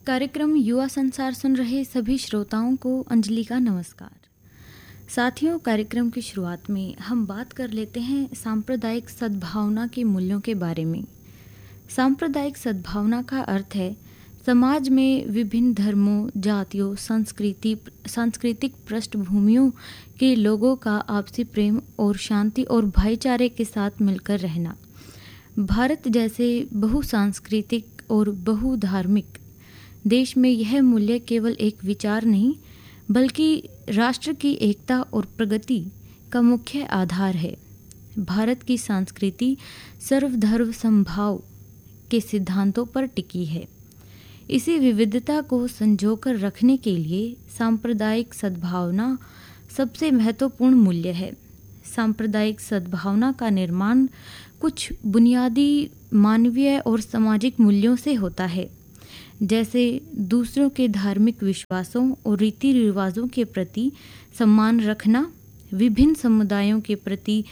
कार्यक्रम युवा संसार सुन रहे सभी श्रोताओं को अंजलि का नमस्कार। साथियों, कार्यक्रम की शुरुआत में हम बात कर लेते हैं सांप्रदायिक सद्भावना के मूल्यों के बारे में। सांप्रदायिक सद्भावना का अर्थ है समाज में विभिन्न धर्मों, जातियों, सांस्कृतिक पृष्ठभूमियों के लोगों का आपसी प्रेम और शांति और भाईचारे के साथ मिलकर रहना। भारत जैसे बहुसांस्कृतिक और बहुधार्मिक देश में यह मूल्य केवल एक विचार नहीं बल्कि राष्ट्र की एकता और प्रगति का मुख्य आधार है। भारत की संस्कृति सर्वधर्म समभाव के सिद्धांतों पर टिकी है। इसी विविधता को संजोकर रखने के लिए सांप्रदायिक सद्भावना सबसे महत्वपूर्ण मूल्य है। सांप्रदायिक सद्भावना का निर्माण कुछ बुनियादी मानवीय और सामाजिक मूल्यों से होता है, जैसे दूसरों के धार्मिक विश्वासों और रीति रिवाजों के प्रति सम्मान रखना, विभिन्न समुदायों के प्रति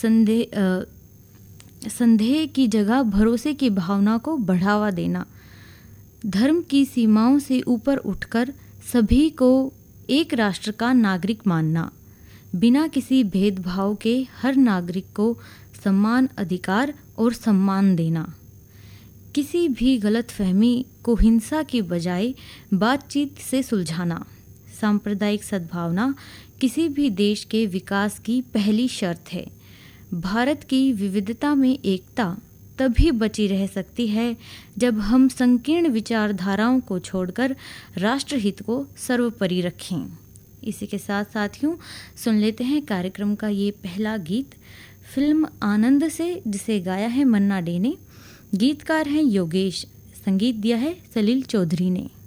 संदेह की जगह भरोसे की भावना को बढ़ावा देना, धर्म की सीमाओं से ऊपर उठकर सभी को एक राष्ट्र का नागरिक मानना, बिना किसी भेदभाव के हर नागरिक को समान अधिकार और सम्मान देना, किसी भी गलतफहमी को हिंसा की बजाय बातचीत से सुलझाना। सांप्रदायिक सद्भावना किसी भी देश के विकास की पहली शर्त है। भारत की विविधता में एकता तभी बची रह सकती है जब हम संकीर्ण विचारधाराओं को छोड़कर राष्ट्रहित को सर्वोपरि रखें। इसी के साथ साथियों, सुन लेते हैं कार्यक्रम का ये पहला गीत फिल्म आनंद से, जिसे गाया है मन्ना डे ने। गीतकार हैं योगेश, संगीत दिया है सलील चौधरी ने।